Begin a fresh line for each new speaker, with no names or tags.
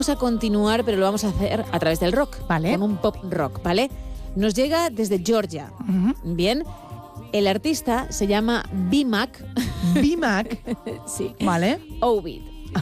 a continuar, pero lo vamos a hacer a través del rock,
Vale.
con un pop rock, ¿vale? Nos llega desde Georgia. Bien. El artista se llama B-Mac.
B-Mac.
Sí.
Vale.
Ovid.